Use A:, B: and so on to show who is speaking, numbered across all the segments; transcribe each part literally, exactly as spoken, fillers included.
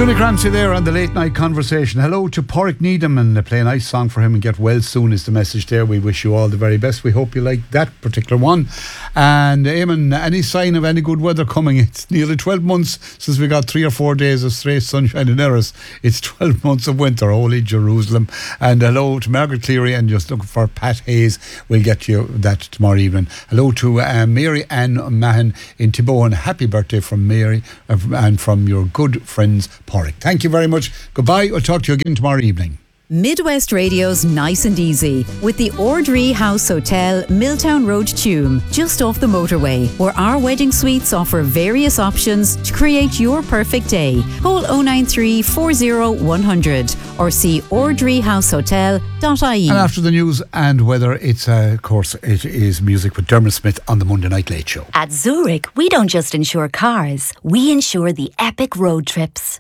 A: Julie Cramsey there on the late night conversation. Hello to Porrick Needham, and play a nice song for him and get well soon is the message there. We wish you all the very best. We hope you like that particular one. And Eamon, any sign of any good weather coming? It's nearly twelve months since we got three or four days of straight sunshine in Erris. It's twelve months of winter, holy Jerusalem. And hello to Margaret Cleary, and just looking for Pat Hayes. We'll get you that tomorrow evening. Hello to uh, Mary Ann Mahan in Tibohan. Happy birthday from Mary uh, and from your good friends Porrick. Thank you very much. Goodbye. I'll talk to you again tomorrow evening.
B: Midwest Radio's Nice and Easy with the Ordree House Hotel, Milltown Road, Tuam, just off the motorway, where our wedding suites offer various options to create your perfect day. Call oh nine three, four oh, one hundred or see ordree house hotel dot I E.
A: And after the news and weather, it's uh, of course it is music with Dermot Smith on the Monday Night Late Show.
C: At Zurich, we don't just insure cars, we insure the epic road trips.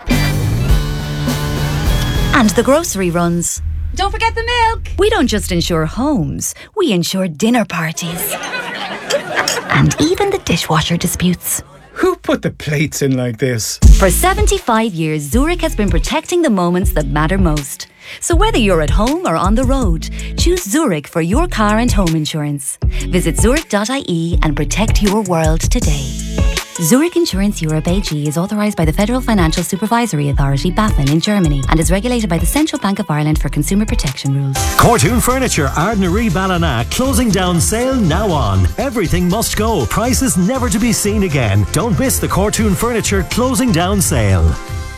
C: And the grocery runs.
D: Don't forget the milk.
C: We don't just insure homes, we insure dinner parties. And even the dishwasher disputes.
E: Who put the plates in like this?
C: For seventy-five years, Zurich has been protecting the moments that matter most. So whether you're at home or on the road, choose Zurich for your car and home insurance. Visit zurich dot I E and protect your world today. Zurich Insurance Europe A G is authorised by the Federal Financial Supervisory Authority, BaFin, in Germany, and is regulated by the Central Bank of Ireland for consumer protection rules.
F: Cortoon Furniture, Ardnary Ballina, closing down sale now on. Everything must go. Prices never to be seen again. Don't miss the Cortoon Furniture closing down sale.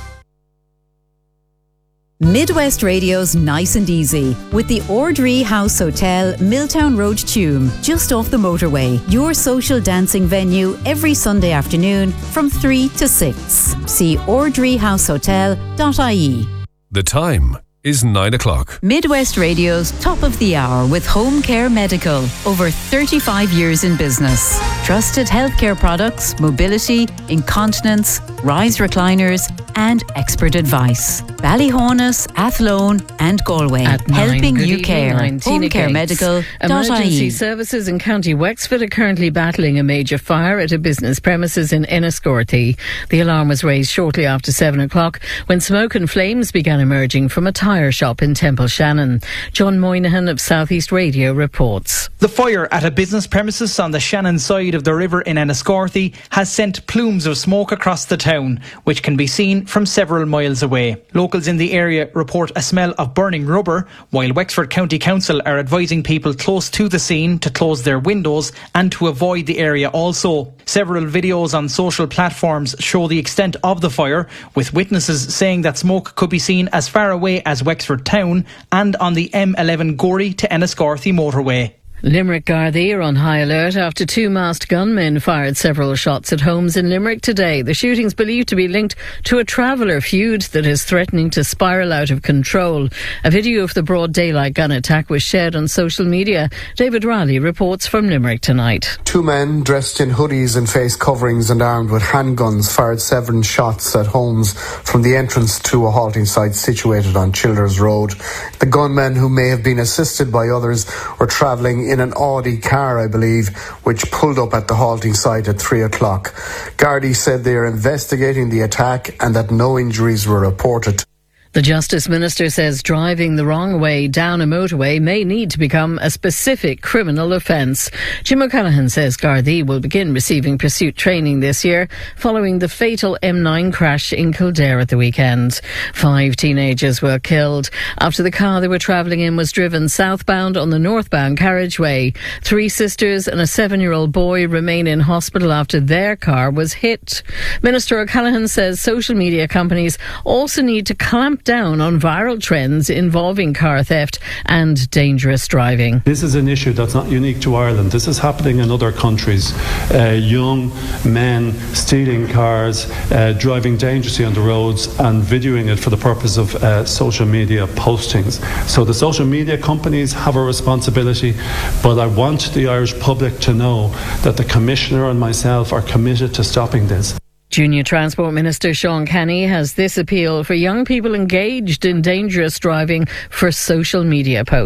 B: Midwest Radio's Nice and Easy with the Ordree House Hotel, Milltown Road, Tuam, just off the motorway. Your social dancing venue every Sunday afternoon from three to six. See ordree house hotel dot I E.
G: The time is nine o'clock.
B: Midwest Radio's Top of the Hour with Home Care Medical. Over thirty-five years in business. Trusted healthcare products, mobility, incontinence, rise recliners and expert advice. Ballyhonus, Athlone and Galway.
H: At
B: helping
H: nine,
B: you care. Home Care Medical.
H: Emergency services in County Wexford are currently battling a major fire at a business premises in Enniscorthy. The alarm was raised shortly after seven o'clock when smoke and flames began emerging from a tyre shop in Temple Shannon. John Moynihan of South East Radio reports.
I: The fire at a business premises on the Shannon side of the river in Enniscorthy has sent plumes of smoke across the town, which can be seen from several miles away. Locals in the area report a smell of burning rubber, while Wexford County Council are advising people close to the scene to close their windows and to avoid the area also. Several videos on social platforms show the extent of the fire, with witnesses saying that smoke could be seen as far away as Wexford town and on the M eleven Gorey to Enniscorthy motorway.
H: Limerick Gardaí are on high alert after two masked gunmen fired several shots at homes in Limerick today. The shooting's believed to be linked to a traveller feud that is threatening to spiral out of control. A video of the broad daylight gun attack was shared on social media. David Raleigh reports from Limerick tonight.
J: Two men dressed in hoodies and face coverings and armed with handguns fired seven shots at homes from the entrance to a halting site situated on Childers Road. The gunmen, who may have been assisted by others, were travelling in an Audi car, I believe, which pulled up at the halting site at three o'clock. Gardaí said they are investigating the attack and that no injuries were reported.
H: The Justice Minister says driving the wrong way down a motorway may need to become a specific criminal offence. Jim O'Callaghan says Gardaí will begin receiving pursuit training this year following the fatal M nine crash in Kildare at the weekend. Five teenagers were killed after the car they were travelling in was driven southbound on the northbound carriageway. Three sisters and a seven-year-old boy remain in hospital after their car was hit. Minister O'Callaghan says social media companies also need to clamp down on viral trends involving car theft and dangerous driving.
K: This is an issue that's not unique to Ireland. This is happening in other countries. Uh, young men stealing cars, uh, driving dangerously on the roads and videoing it for the purpose of uh, social media postings. So the social media companies have a responsibility, but I want the Irish public to know that the Commissioner and myself are committed to stopping this.
H: Junior Transport Minister Sean Kenny has this appeal for young people engaged in dangerous driving for social media posts.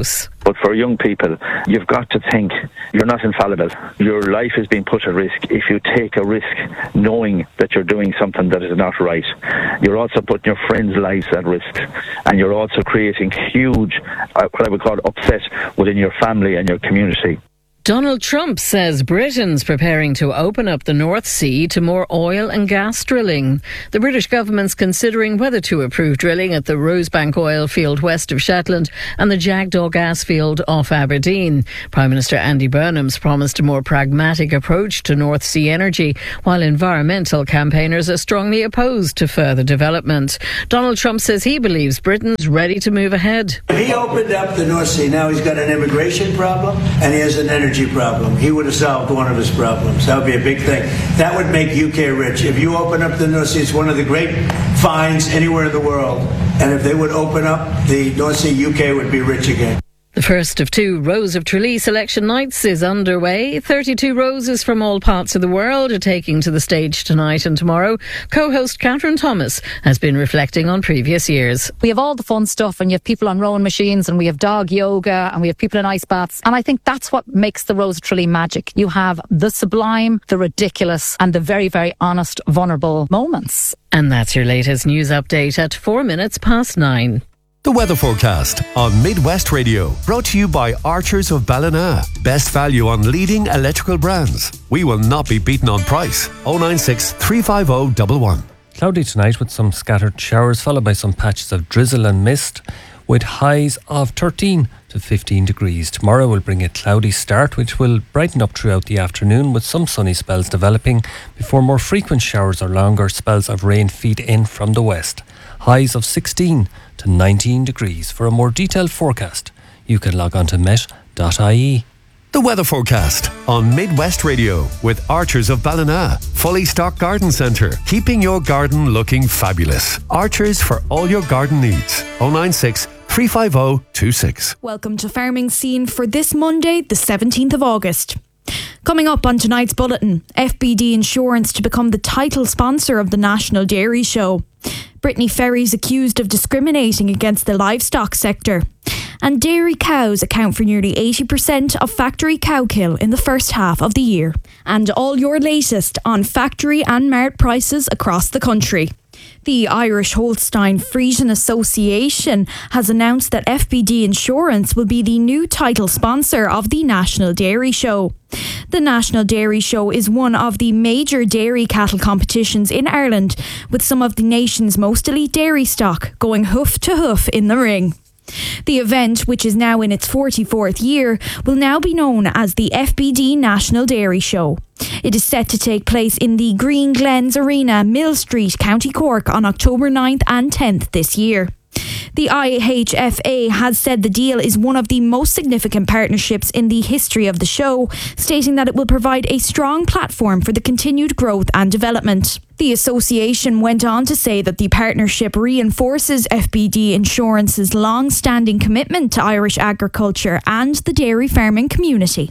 D: But for young people, you've got to think you're not infallible. Your life is being put at risk if you take a risk knowing that you're doing something that is not right. You're also putting your friends' lives at risk, and you're also creating huge, uh, what I would call upset within your family and your community.
H: Donald Trump says Britain's preparing to open up the North Sea to more oil and gas drilling. The British government's considering whether to approve drilling at the Rosebank oil field west of Shetland and the Jackdaw gas field off Aberdeen. Prime Minister Andy Burnham's promised a more pragmatic approach to North Sea energy, while environmental campaigners are strongly opposed to further development. Donald Trump says he believes Britain's ready to move ahead.
L: If he opened up the North Sea, now he's got an immigration problem and he has an energy problem. He would have solved one of his problems. That would be a big thing. That would make U K rich. If you open up the North Sea, it's one of the great finds anywhere in the world. And if they would open up the North Sea, U K would be rich again.
H: The first of two Rose of Tralee selection nights is underway. thirty-two roses from all parts of the world are taking to the stage tonight and tomorrow. Co-host Catherine Thomas has been reflecting on previous years.
M: We have all the fun stuff, and you have people on rowing machines, and we have dog yoga, and we have people in ice baths. And I think that's what makes the Rose of Tralee magic. You have the sublime, the ridiculous, and the very, very honest, vulnerable moments.
H: And that's your latest news update at four minutes past nine.
N: The weather forecast on Midwest Radio, brought to you by Archers of Ballina. Best value on leading electrical brands. We will not be beaten on price. oh nine six, three five oh, one one.
O: Cloudy tonight with some scattered showers, followed by some patches of drizzle and mist, with highs of thirteen to fifteen degrees. Tomorrow will bring a cloudy start, which will brighten up throughout the afternoon, with some sunny spells developing before more frequent showers or longer spells of rain feed in from the west. Highs of sixteen to nineteen degrees. For a more detailed forecast, you can log on to met dot I E.
N: The weather forecast on Midwest Radio with Archers of Ballina. Fully stocked garden centre, keeping your garden looking fabulous. Archers for all your garden needs. oh nine six, three five oh, two six.
P: Welcome to Farming Scene for this Monday, the seventeenth of August. Coming up on tonight's bulletin, F B D Insurance to become the title sponsor of the National Dairy Show. Brittany Ferries accused of discriminating against the livestock sector. And dairy cows account for nearly eighty percent of factory cow kill in the first half of the year. And all your latest on factory and mart prices across the country. The Irish Holstein Friesian Association has announced that F B D Insurance will be the new title sponsor of the National Dairy Show. The National Dairy Show is one of the major dairy cattle competitions in Ireland, with some of the nation's most elite dairy stock going hoof to hoof in the ring. The event, which is now in its forty-fourth year, will now be known as the F B D National Dairy Show. It is set to take place in the Green Glens Arena, Mill Street, County Cork on October ninth and tenth this year. The I H F A has said the deal is one of the most significant partnerships in the history of the show, stating that it will provide a strong platform for the continued growth and development. The association went on to say that the partnership reinforces F B D Insurance's long-standing commitment to Irish agriculture and the dairy farming community.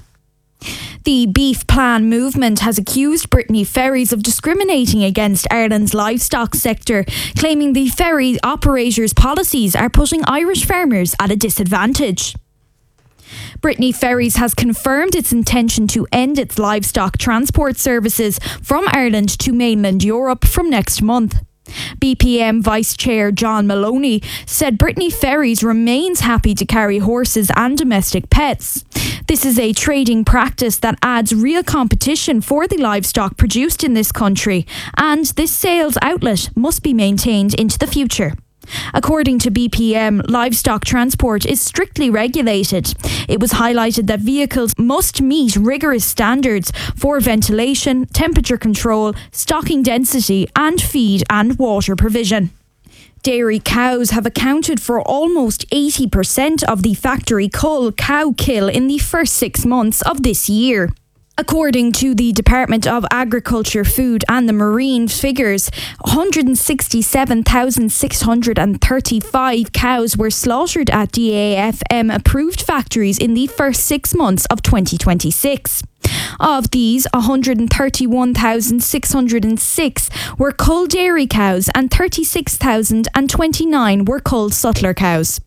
P: The Beef Plan movement has accused Brittany Ferries of discriminating against Ireland's livestock sector, claiming the ferry operators' policies are putting Irish farmers at a disadvantage. Brittany Ferries has confirmed its intention to end its livestock transport services from Ireland to mainland Europe from next month. B P M Vice Chair John Maloney said Brittany Ferries remains happy to carry horses and domestic pets. This is a trading practice that adds real competition for the livestock produced in this country, and this sales outlet must be maintained into the future. According to B P M, livestock transport is strictly regulated. It was highlighted that vehicles must meet rigorous standards for ventilation, temperature control, stocking density, and feed and water provision. Dairy cows have accounted for almost eighty percent of the factory cull cow kill in the first six months of this year. According to the Department of Agriculture, Food and the Marine figures, one hundred sixty-seven thousand six hundred thirty-five cows were slaughtered at D A F M-approved factories in the first six months of twenty twenty-six. Of these, one hundred thirty-one thousand six hundred six were cull dairy cows and thirty-six thousand twenty-nine were cull suttler cows.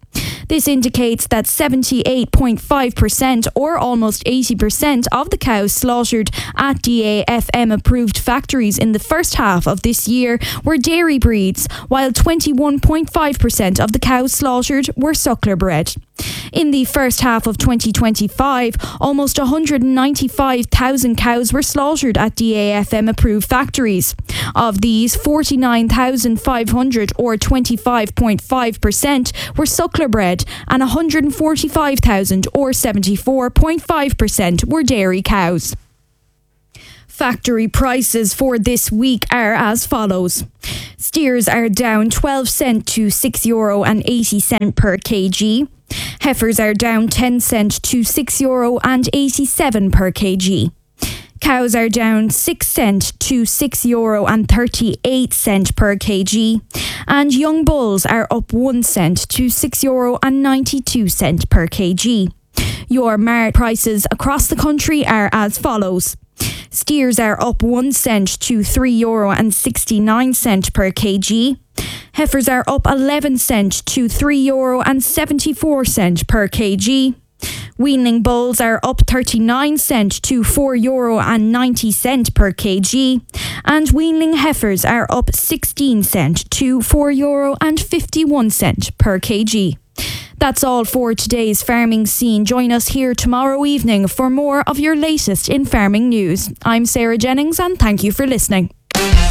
P: This indicates that seventy-eight point five percent or almost eighty percent of the cows slaughtered at D A F M approved factories in the first half of this year were dairy breeds, while twenty-one point five percent of the cows slaughtered were suckler bred. In the first half of twenty twenty-five, almost one hundred ninety-five thousand cows were slaughtered at D A F M approved factories. Of these, forty-nine thousand five hundred or twenty-five point five percent were suckler bred and one hundred forty-five thousand or seventy-four point five percent were dairy cows. Factory prices for this week are as follows. Steers are down twelve cent to six euro and eighty cent per kg. Heifers are down ten cent to six euro and eighty-seven per kg. Cows are down six cent to six euro and thirty-eight cent per kg. And young bulls are up one cent to six euro and ninety-two cent per kg. Your mart prices across the country are as follows. Steers are up one cent to three euro and sixty-nine cent per kg. Heifers are up eleven cent to three euro and seventy-four cent per kg. Weanling bulls are up thirty-nine cent to four euro and ninety cent per kg. And weanling heifers are up sixteen cent to four euro and fifty-one cent per kg. That's all for today's Farming Scene. Join us here tomorrow evening for more of your latest in farming news. I'm Sarah Jennings and thank you for listening.